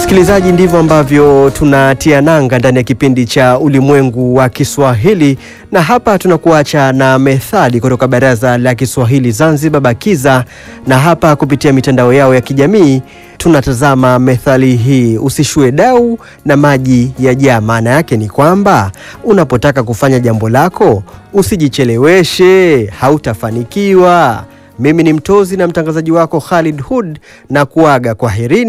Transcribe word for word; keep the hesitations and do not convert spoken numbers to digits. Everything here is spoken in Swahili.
Msikilizaji, ndivyo ambavyo tunatia nanga ndani ya kipindi cha Ulimwengu wa Kiswahili, na hapa tunakuacha na methali kutoka Baraza la Kiswahili Zanzibar BAKIZA, na hapa kupitia mitandao yao ya kijamii tunatazama methali hii: usishue dau na maji ya jaa. Maana yake ni kwamba unapotaka kufanya jambo lako usijicheleweshe, hautafanikiwa. Mimi ni mtozi na mtangazaji wako Khalid Hood, na kuaga kwaherini.